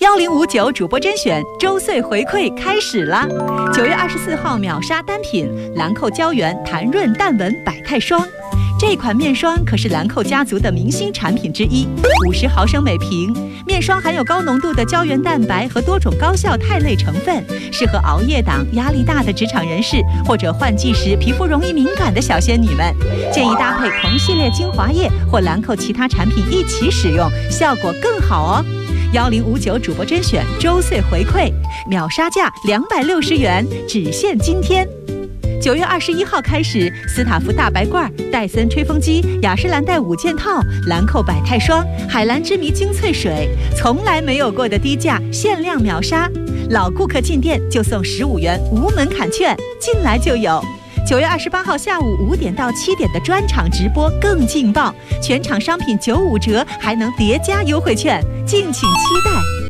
1059主播甄选周岁回馈开始啦！9月24号秒杀单品兰蔻胶原弹润淡纹百泰霜。这款面霜可是兰蔻家族的明星产品之一，50毫升每瓶。面霜含有高浓度的胶原蛋白和多种高效肽类成分，适合熬夜党、压力大的职场人士或者换季时皮肤容易敏感的小仙女们。建议搭配同系列精华液或兰蔻其他产品一起使用，效果更好哦。1059主播甄选周岁回馈，秒杀价260元，只限今天。9月21号开始，斯塔夫大白罐、戴森吹风机、雅诗兰黛5件套、兰蔻百泰霜、海蓝之谜精粹水，从来没有过的低价，限量秒杀。老顾客进店就送15元无门槛券，进来就有。9月28号下午5点到7点的专场直播更劲爆，全场商品95折，还能叠加优惠券，敬请期待。